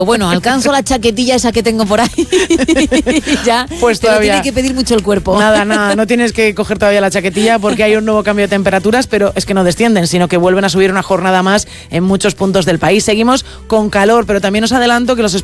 Bueno, alcanzo la chaquetilla esa que tengo por ahí. Ya, pues te lo todavía tiene que pedir mucho el cuerpo. Nada, no tienes que coger todavía la chaquetilla porque hay un nuevo cambio de temperaturas, pero es que no descienden, sino que vuelven a subir una jornada más en muchos puntos del país. Seguimos con calor, pero también os adelanto que los